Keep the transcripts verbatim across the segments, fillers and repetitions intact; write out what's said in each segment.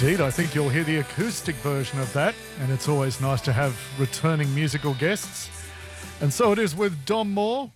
Indeed, I think you'll hear the acoustic version of that, and it's always nice to have returning musical guests. And so it is with Dom Moore,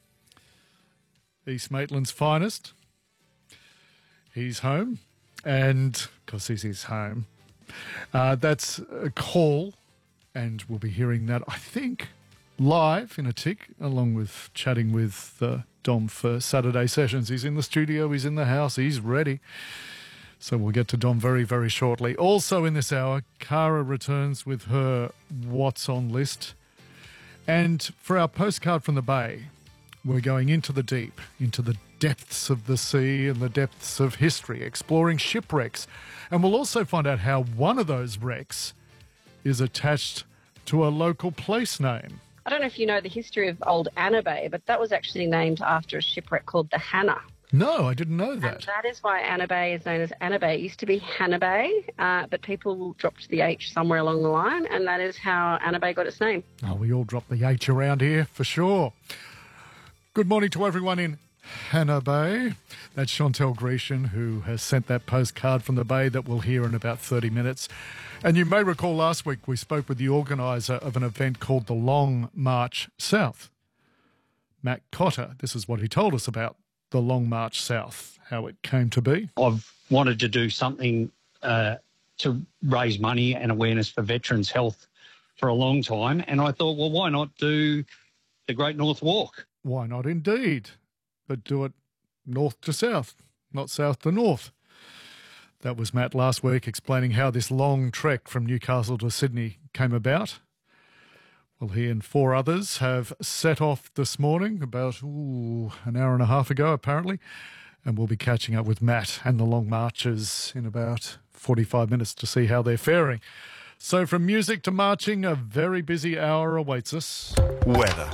East Maitland's finest. He's home, and because he's his home, uh, that's a call, and we'll be hearing that, I think, live in a tick, along with chatting with uh, Dom for Saturday sessions. He's in the studio, he's in the house, he's ready. So we'll get to Dom very, very shortly. Also in this hour, Cara returns with her What's On list. And for our postcard from the Bay, we're going into the deep, into the depths of the sea and the depths of history, exploring shipwrecks. And we'll also find out how one of those wrecks is attached to a local place name. I don't know if you know the history of Old Anna Bay, but that was actually named after a shipwreck called the Hannah. No, I didn't know that. And that is why Anna Bay is known as Anna Bay. It used to be Hannah Bay, uh, but people dropped the H somewhere along the line, and that is how Anna Bay got its name. Oh, we all drop the H around here, for sure. Good morning to everyone in Hannah Bay. That's Chantel Grecian, who has sent that postcard from the Bay that we'll hear in about thirty minutes. And you may recall last week we spoke with the organiser of an event called the Long March South, Matt Cotter. This is what he told us about the Long March South, how it came to be. I've wanted to do something uh, to raise money and awareness for veterans' health for a long time, and I thought, well, why not do the Great North Walk? Why not indeed? But do it north to south, not south to north. That was Matt last week explaining how this long trek from Newcastle to Sydney came about. Well, he and four others have set off this morning, about ooh, an hour and a half ago, apparently, and we'll be catching up with Matt and the Long Marchers in about forty-five minutes to see how they're faring. So from music to marching, a very busy hour awaits us. Weather.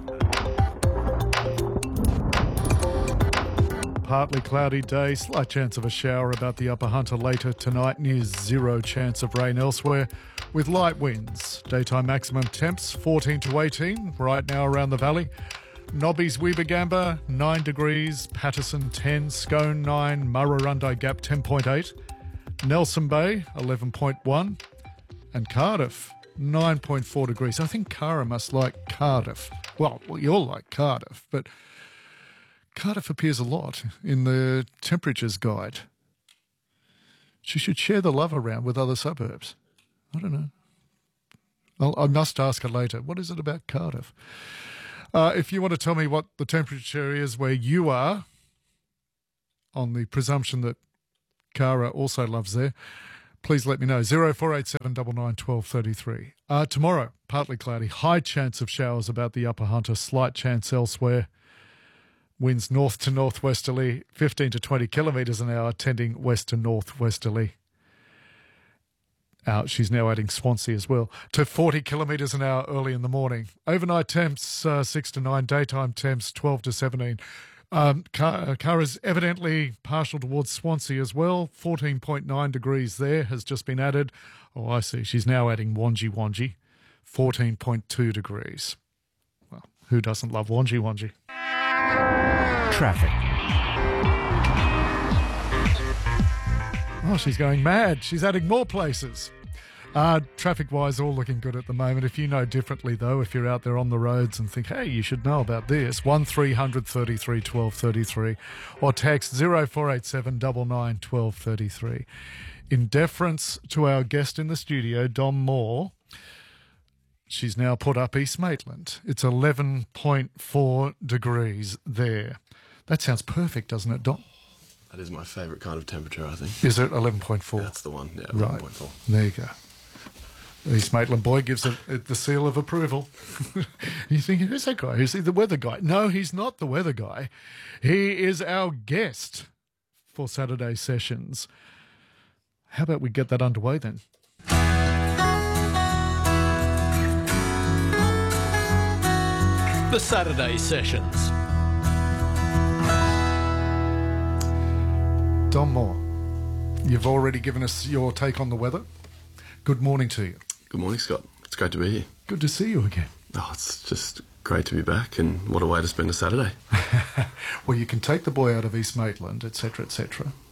Partly cloudy day, slight chance of a shower about the Upper Hunter later tonight, near zero chance of rain elsewhere, with light winds. Daytime maximum temps fourteen to eighteen, right now around the valley. Nobby's Weebagamba, nine degrees, Patterson ten, Scone nine, Murrurundi Gap ten point eight, Nelson Bay eleven point one, and Cardiff nine point four degrees. I think Cara must like Cardiff. Well, well you'll like Cardiff, but Cardiff appears a lot in the temperatures guide. She should share the love around with other suburbs. I don't know. I'll, I must ask her later. What is it about Cardiff? Uh, if you want to tell me what the temperature is where you are, on the presumption that Cara also loves there, please let me know. zero four eight seven nine nine one two three three. Uh, tomorrow, partly cloudy. High chance of showers about the Upper Hunter. Slight chance elsewhere. Winds north to northwesterly, fifteen to twenty kilometres an hour, tending west to northwesterly. Out, she's now adding Swansea as well, to forty kilometres an hour early in the morning. Overnight temps uh, six to nine, daytime temps twelve to seventeen. Um, Car- Cara's evidently partial towards Swansea as well. fourteen point nine degrees there has just been added. Oh, I see. She's now adding Wangi Wangi, fourteen point two degrees. Well, who doesn't love Wangi Wangi? Traffic. Oh, she's going mad. She's adding more places. Uh, traffic-wise, all looking good at the moment. If you know differently, though, if you're out there on the roads and think, hey, you should know about this, one three hundred thirty-three twelve thirty-three or text zero four eight seven nine nine one two three three. In deference to our guest in the studio, Dom Moore, she's now put up East Maitland. It's eleven point four degrees there. That sounds perfect, doesn't it, Dom? That is my favourite kind of temperature, I think. Is it eleven point four? That's the one, yeah, Right. eleven point four. There you go. East Maitland boy gives it, it the seal of approval. You think, who's that guy? Is he the weather guy? No, he's not the weather guy. He is our guest for Saturday sessions. How about we get that underway then? The Saturday Sessions. Dom Moore, you've already given us your take on the weather. Good morning to you. Good morning, Scott. It's great to be here. Good to see you again. Oh, it's just great to be back, and what a way to spend a Saturday. Well, you can take the boy out of East Maitland, et cetera, et cetera.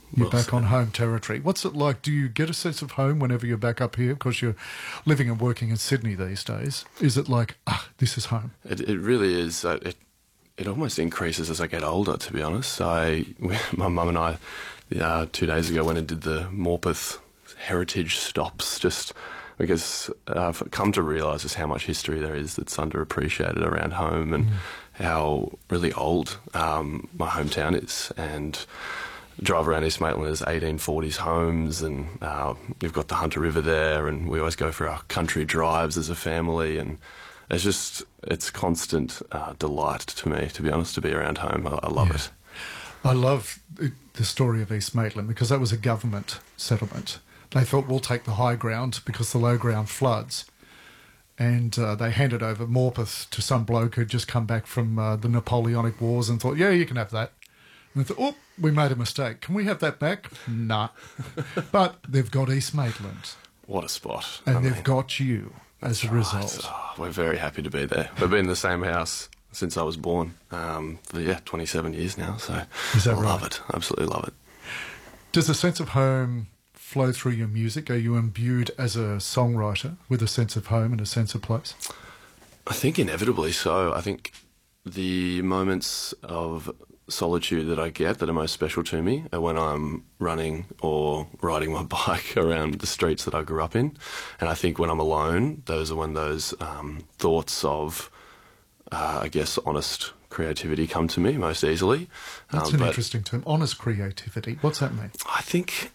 You're Well back said. on home territory. What's it like? Do you get a sense of home whenever you're back up here? Because you're living and working in Sydney these days. Is it like, ah, this is home? It, it really is. Uh, it it almost increases as I get older, to be honest. I, my mum and I, uh, two days ago, went and did the Morpeth heritage stops, just because I've come to realise just how much history there is that's underappreciated around home, and mm. how really old um, my hometown is. And drive around East Maitland as eighteen forties homes, and uh, we've got the Hunter River there, and we always go for our country drives as a family, and it's just, it's constant uh, delight to me, to be honest, to be around home. I, I love Yeah. it. I love the story of East Maitland because that was a government settlement. They thought, we'll take the high ground because the low ground floods. And uh, they handed over Morpeth to some bloke who'd just come back from uh, the Napoleonic Wars and thought, yeah, you can have that. And they thought, oh, we made a mistake. Can we have that back? Nah. But they've got East Maitland. What a spot. And I they've mean, got you as a right. result. Oh, we're very happy to be there. We've been in the same house since I was born um, for, yeah, twenty-seven years now. So Is that I love right? it. Absolutely love it. Does a sense of home flow through your music? Are you imbued as a songwriter with a sense of home and a sense of place? I think inevitably so. I think the moments of solitude that I get that are most special to me are when I'm running or riding my bike around the streets that I grew up in. And I think when I'm alone, those are when those um, thoughts of, uh, I guess, honest creativity come to me most easily. That's Um, an but interesting term. Honest creativity. What's that mean? I think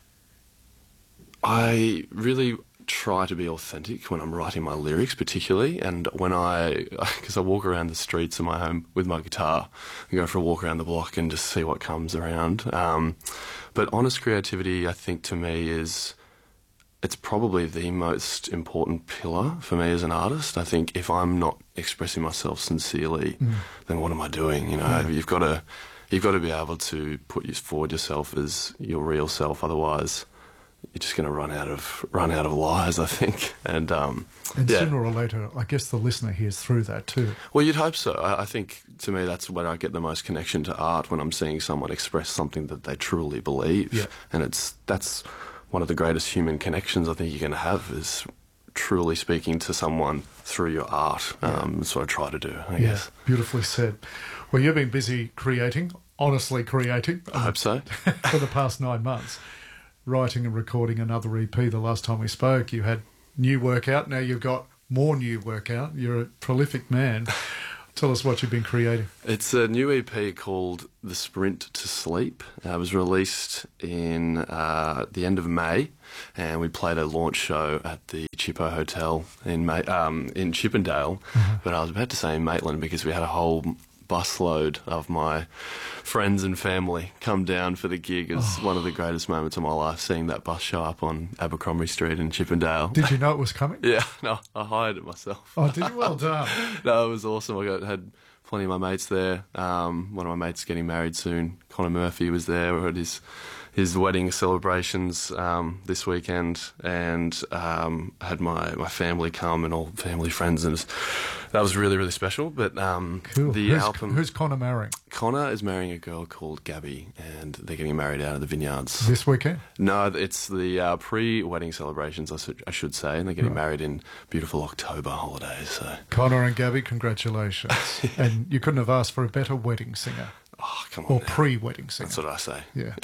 I really try to be authentic when I'm writing my lyrics, particularly, and when I, because I walk around the streets of my home with my guitar and go for a walk around the block and just see what comes around. Um, but honest creativity, I think, to me is, it's probably the most important pillar for me as an artist. I think if I'm not expressing myself sincerely, mm. then what am I doing? You know, yeah. you've got to, you've got to be able to put forward yourself as your real self. Otherwise, you're just going to run out of run out of lies, I think. And um, and yeah. sooner or later, I guess the listener hears through that too. Well, you'd hope so. I, I think, to me, that's where I get the most connection to art, when I'm seeing someone express something that they truly believe. Yeah. And it's that's one of the greatest human connections I think you're going to have, is truly speaking to someone through your art. Yeah. Um, that's what I try to do, I yeah, guess. Beautifully said. Well, you've been busy creating, honestly creating. I hope so. For the past nine months. Writing and recording another E P. The last time we spoke, you had new work out. Now you've got more new work out. You're a prolific man. Tell us what you've been creating. It's a new E P called The Sprint to Sleep. Uh, it was released in uh, the end of May, and we played a launch show at the Chippo Hotel in Ma- um, in Chippendale. Mm-hmm. But I was about to say in Maitland because we had a whole busload of my friends and family come down for the gig. It's oh. one of the greatest moments of my life, seeing that bus show up on Abercrombie Street in Chippendale. Did you know it was coming? Yeah, no, I hired it myself. Oh, did you? Well done. No, it was awesome. I got had plenty of my mates there. Um, one of my mates getting married soon. Connor Murphy was there. We had his his wedding celebrations um, this weekend, and um, I had my, my family come and all family friends, and it was, that was really, really special. But um, cool. the who's, album... Who's Connor marrying? Connor is marrying a girl called Gabby, and they're getting married out of the vineyards. This weekend? No, it's the uh, pre-wedding celebrations, I should, I should say, and they're getting right. married in beautiful October holidays. So. Connor and Gabby, congratulations. yeah. And you couldn't have asked for a better wedding singer. Oh, come on. Or now. pre-wedding singer. That's what I say. Yeah.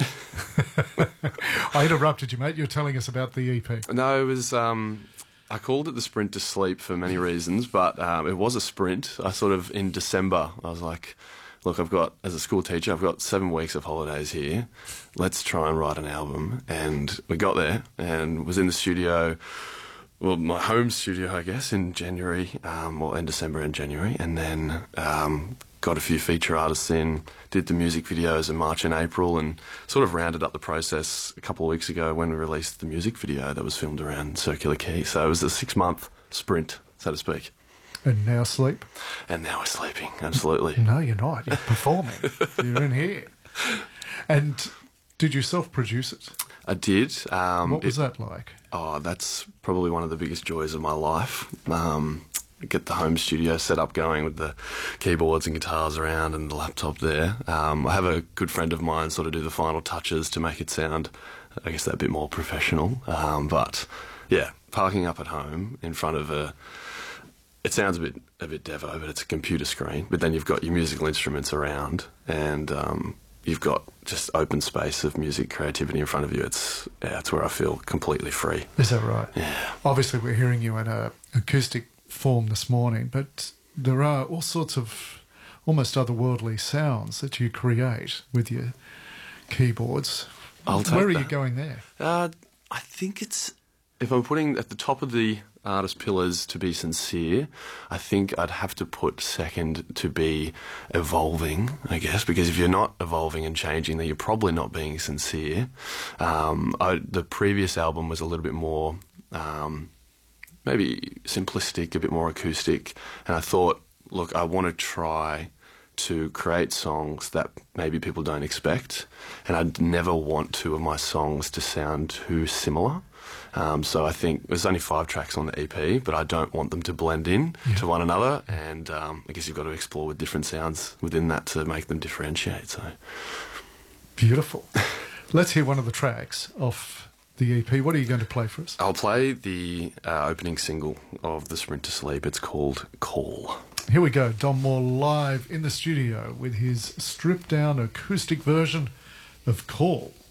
I interrupted you, mate. You were telling us about the E P. No, it was... Um, I called it The Sprint to Sleep for many reasons, but um, it was a sprint. I sort of, in December, I was like, look, I've got, as a school teacher, I've got seven weeks of holidays here. Let's try and write an album. And we got there and was in the studio, well, my home studio, I guess, in January, um, or in December and January, and then um, got a few feature artists in, did the music videos in March and April, and sort of rounded up the process a couple of weeks ago when we released the music video that was filmed around Circular Quay. So it was a six-month sprint, so to speak. And now sleep? And now we're sleeping, absolutely. No, you're not. You're performing. You're in here. And did you self-produce it? I did. Um, what was it, that like? Oh, that's probably one of the biggest joys of my life. Um, get the home studio set up going with the keyboards and guitars around and the laptop there. Um, I have a good friend of mine sort of do the final touches to make it sound, I guess, that bit more professional. Um, but yeah, parking up at home in front of a, it sounds a bit a bit devo, but it's a computer screen. But then you've got your musical instruments around, and um, you've got just open space of music creativity in front of you. It's yeah, it's where I feel completely free. Is that right? Yeah. Obviously, we're hearing you in a acoustic form this morning, but there are all sorts of almost otherworldly sounds that you create with your keyboards. I'll take Where are that. you going there? Uh, I think it's, if I'm putting at the top of the artist pillars to be sincere, I think I'd have to put second to be evolving, I guess, because if you're not evolving and changing, then you're probably not being sincere. Um, I, the previous album was a little bit more um, maybe simplistic, a bit more acoustic, and I thought, look, I want to try to create songs that maybe people don't expect, and I'd never want two of my songs to sound too similar. Um, so I think there's only five tracks on the E P, but I don't want them to blend in yeah. to one another, and um, I guess you've got to explore with different sounds within that to make them differentiate. So beautiful. Let's hear one of the tracks off the E P. What are you going to play for us? I'll play the uh, opening single of The Sprint to Sleep. It's called Call. Here we go. Don Moore live in the studio with his stripped-down acoustic version of Call.